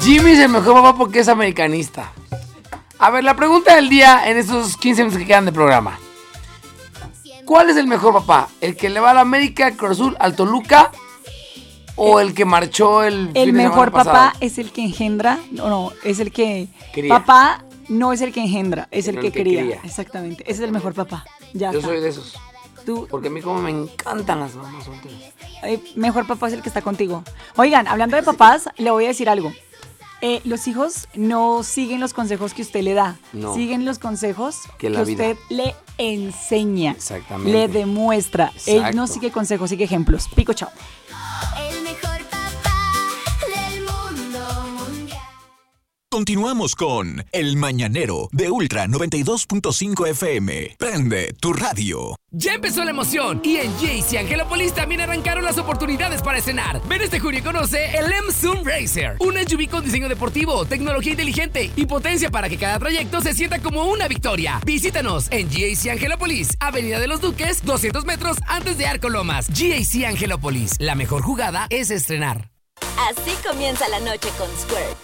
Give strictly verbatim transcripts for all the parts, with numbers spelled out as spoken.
Jimmy es el mejor papá porque es americanista. A ver, la pregunta del día en estos quince minutos que quedan de programa. ¿Cuál es el mejor papá? ¿El que le va a la América, al Cruz Azul, al Toluca? ¿O el que marchó el El fin de mejor semana papá pasado? es el que engendra, no, no, es el que... Cría. Papá no es el que engendra, es el Sino que, el que cría. cría. Exactamente, ese es el mejor papá. Ya Yo está. soy de esos. Tú, Porque a mí como me encantan las mamás solteras. eh, mejor papá es el que está contigo. Oigan, hablando de papás, le voy a decir algo. Eh, los hijos no siguen los consejos que usted le da, No. siguen los consejos Que que, la vida. usted le enseña, Exactamente. le demuestra. Él Exacto. no sigue consejos, sigue ejemplos. Pico, chao. El mejor papá del mundo mundial. Continuamos con El Mañanero de Ultra noventa y dos punto cinco F M. Prende tu radio. Ya empezó la emoción y en J C Angelopolis también arrancaron las oportunidades para estrenar. Ven este junio y conoce el M-Zoom Racer, una S U V con diseño deportivo, tecnología inteligente y potencia para que cada trayecto se sienta como una victoria. Visítanos en J C Angelopolis, Avenida de los Duques, doscientos metros antes de Arco Lomas. J C Angelopolis, la mejor jugada es estrenar. Así comienza la noche con Squirt.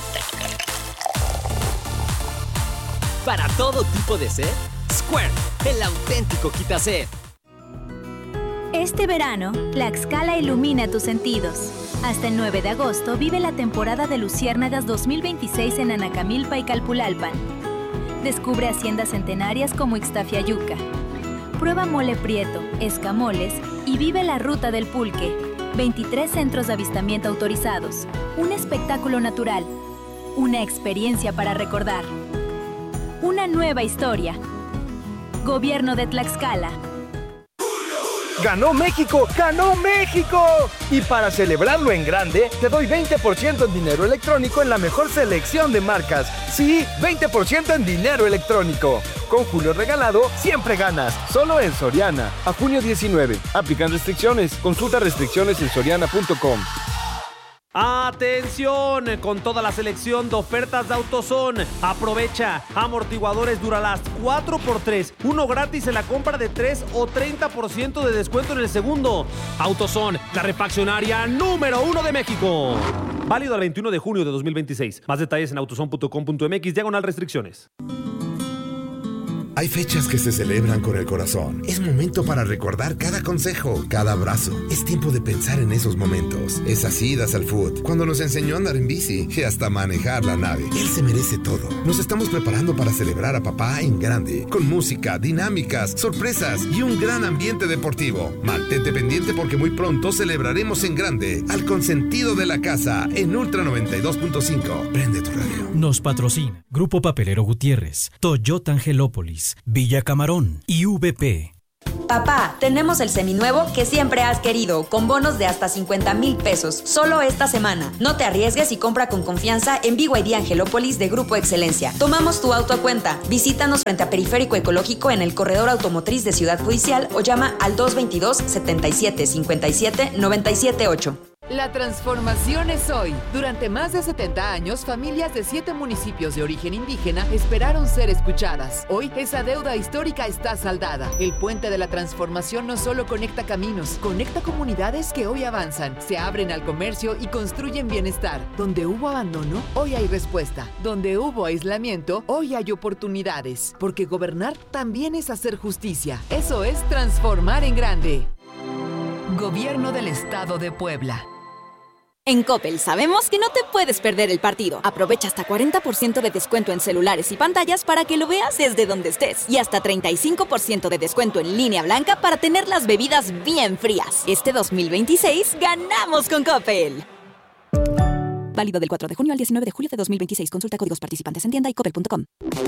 Para todo tipo de sed, Squirt, el auténtico quitased. Este verano, Tlaxcala ilumina tus sentidos. Hasta el nueve de agosto vive la temporada de Luciérnagas dos mil veintiséis en Anacamilpa y Calpulalpan. Descubre haciendas centenarias como Ixtafiayuca. Prueba mole prieto, escamoles y vive la ruta del pulque. veintitrés centros de avistamiento autorizados. Un espectáculo natural. Una experiencia para recordar. Una nueva historia. Gobierno de Tlaxcala. ¡Ganó México! ¡Ganó México! Y para celebrarlo en grande, te doy veinte por ciento en dinero electrónico en la mejor selección de marcas. Sí, veinte por ciento en dinero electrónico. Con Julio Regalado, siempre ganas. Solo en Soriana. A junio diecinueve. Aplican restricciones. Consulta restricciones en soriana punto com. ¡Atención! Con toda la selección de ofertas de AutoZone. Aprovecha. Amortiguadores Duralast cuatro por tres. Uno gratis en la compra de tres o treinta por ciento de descuento en el segundo. AutoZone, la refaccionaria número uno de México. Válido al veintiuno de junio de dos mil veintiséis. Más detalles en autozone punto com punto m x diagonal restricciones. Hay fechas que se celebran con el corazón. Es momento para recordar cada consejo, cada abrazo. Es tiempo de pensar en esos momentos. Esas idas al foot, cuando nos enseñó a andar en bici y hasta manejar la nave. Él se merece todo. Nos estamos preparando para celebrar a papá en grande, con música, dinámicas, sorpresas y un gran ambiente deportivo. Mantente pendiente porque muy pronto celebraremos en grande al consentido de la casa en Ultra noventa y dos punto cinco. Prende tu radio. Nos patrocina Grupo Papelero Gutiérrez, Toyota Angelópolis, Villa Camarón y V P. Papá, tenemos el seminuevo que siempre has querido, con bonos de hasta cincuenta mil pesos, solo esta semana. No te arriesgues y compra con confianza en B Y D Angelópolis de Grupo Excelencia. Tomamos tu auto a cuenta. Visítanos frente a Periférico Ecológico en el Corredor Automotriz de Ciudad Judicial o llama al dos veintidós, setenta y siete, cincuenta y siete, noventa y siete ocho. La transformación es hoy. Durante más de setenta años, familias de siete municipios de origen indígena esperaron ser escuchadas. Hoy, esa deuda histórica está saldada. El puente de la transformación no solo conecta caminos, conecta comunidades que hoy avanzan, se abren al comercio y construyen bienestar. Donde hubo abandono, hoy hay respuesta. Donde hubo aislamiento, hoy hay oportunidades. Porque gobernar también es hacer justicia. Eso es transformar en grande. Gobierno del Estado de Puebla. En Coppel sabemos que no te puedes perder el partido. Aprovecha hasta cuarenta por ciento de descuento en celulares y pantallas para que lo veas desde donde estés. Y hasta treinta y cinco por ciento de descuento en línea blanca para tener las bebidas bien frías. Este dos mil veintiséis ganamos con Coppel. Válido del cuatro de junio al diecinueve de julio de dos mil veintiséis. Consulta códigos participantes en tienda y coppel punto com.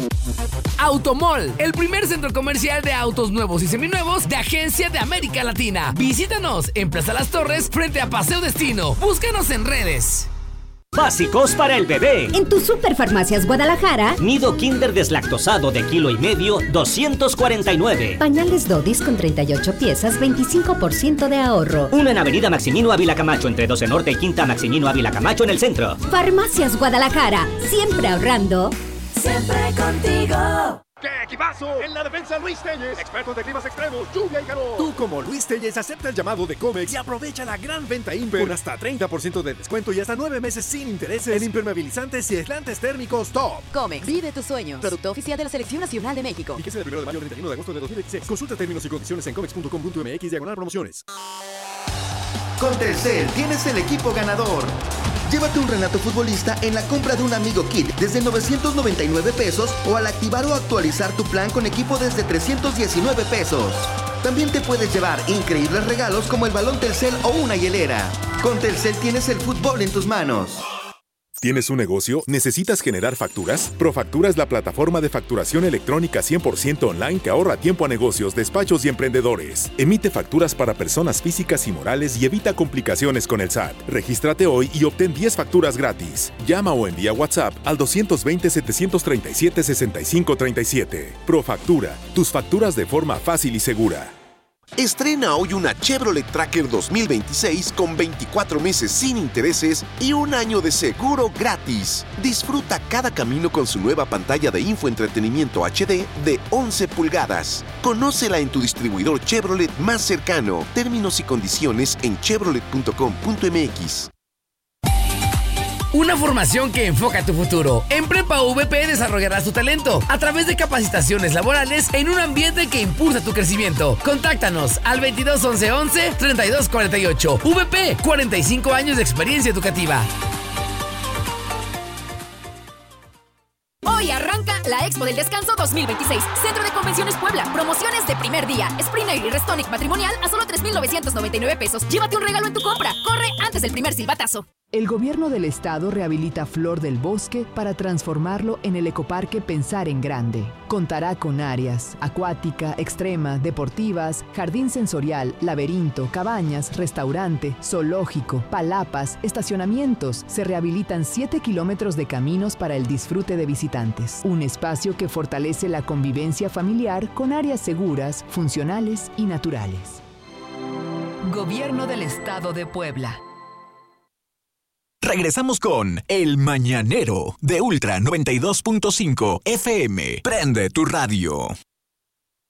Automall, el primer centro comercial de autos nuevos y seminuevos de Agencia de América Latina. Visítanos en Plaza Las Torres frente a Paseo Destino. Búscanos en redes. Básicos para el bebé. En tu Superfarmacias Guadalajara. Nido Kinder deslactosado de kilo y medio, doscientos cuarenta y nueve. Pañales Dodis con treinta y ocho piezas, veinticinco por ciento de ahorro. Uno en Avenida Maximino Ávila Camacho, entre doce Norte y Quinta Maximino Ávila Camacho en el centro. Farmacias Guadalajara, siempre ahorrando. Siempre contigo. ¡Qué equipazo! En la defensa Luis Telles, expertos de climas extremos, lluvia y calor. Tú como Luis Telles acepta el llamado de Comex y aprovecha la gran venta Imper con hasta treinta por ciento de descuento y hasta nueve meses sin intereses en impermeabilizantes y aislantes térmicos top. Comex, vive tus sueños. Producto oficial de la Selección Nacional de México. Fíjese del primero de mayo al treinta y uno de agosto de dos mil veintiséis. Consulta términos y condiciones en comex punto com punto m x diagonal promociones. Con Telcel tienes el equipo ganador. Llévate un Renato futbolista en la compra de un Amigo Kit desde novecientos noventa y nueve pesos o al activar o actualizar tu plan con equipo desde trescientos diecinueve pesos. También te puedes llevar increíbles regalos como el balón Telcel o una hielera. Con Telcel tienes el fútbol en tus manos. ¿Tienes un negocio? ¿Necesitas generar facturas? Profactura es la plataforma de facturación electrónica cien por ciento online que ahorra tiempo a negocios, despachos y emprendedores. Emite facturas para personas físicas y morales y evita complicaciones con el S A T. Regístrate hoy y obtén diez facturas gratis. Llama o envía WhatsApp al dos dos cero, siete tres siete, seis cinco tres siete. Profactura, tus facturas de forma fácil y segura. Estrena hoy una Chevrolet Tracker dos mil veintiséis con veinticuatro meses sin intereses y un año de seguro gratis. Disfruta cada camino con su nueva pantalla de infoentretenimiento H D de once pulgadas. Conócela en tu distribuidor Chevrolet más cercano. Términos y condiciones en chevrolet punto com punto m x. Una formación que enfoca tu futuro. En Prepa U V P desarrollarás tu talento a través de capacitaciones laborales en un ambiente que impulsa tu crecimiento. Contáctanos al veintidós once once, treinta y dos cuarenta y ocho. U V P, cuarenta y cinco años de experiencia educativa. Hoy arranca la Expo del Descanso dos mil veintiséis. Centro de Convenciones Puebla. Promociones de primer día. Sprinter y Restonic matrimonial a solo tres mil novecientos noventa y nueve pesos. Llévate un regalo en tu compra. Corre antes del primer silbatazo. El gobierno del estado rehabilita Flor del Bosque para transformarlo en el ecoparque Pensar en Grande. Contará con áreas acuática, extrema, deportivas, jardín sensorial, laberinto, cabañas, restaurante, zoológico, palapas, estacionamientos. Se rehabilitan siete kilómetros de caminos para el disfrute de visitantes. Un espacio que fortalece la convivencia familiar con áreas seguras, funcionales y naturales. Gobierno del Estado de Puebla. Regresamos con El Mañanero de Ultra noventa y dos punto cinco F M. Prende tu radio.